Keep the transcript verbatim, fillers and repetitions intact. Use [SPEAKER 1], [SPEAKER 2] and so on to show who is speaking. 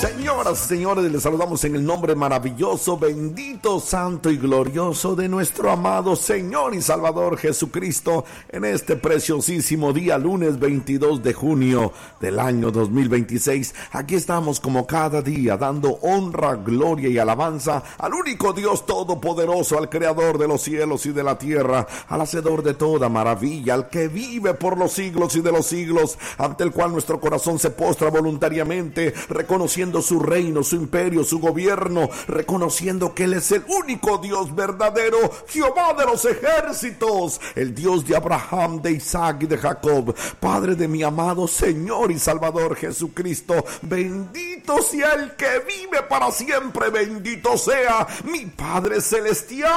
[SPEAKER 1] Señoras y señores, les saludamos en el nombre maravilloso, bendito, santo y glorioso de nuestro amado Señor y Salvador Jesucristo en este preciosísimo día, lunes veintidós de junio del año dos mil veintiséis. Aquí estamos como cada día dando honra, gloria y alabanza al único Dios todopoderoso, al creador de los cielos y de la tierra, al hacedor de toda maravilla, al que vive por los siglos y de los siglos, ante el cual nuestro corazón se postra voluntariamente, reconociendo su reino, su imperio, su gobierno, reconociendo que Él es el único Dios verdadero, Jehová de los ejércitos, el Dios de Abraham, de Isaac y de Jacob, Padre de mi amado Señor y Salvador Jesucristo. Bendito sea el que vive para siempre, bendito sea mi Padre celestial.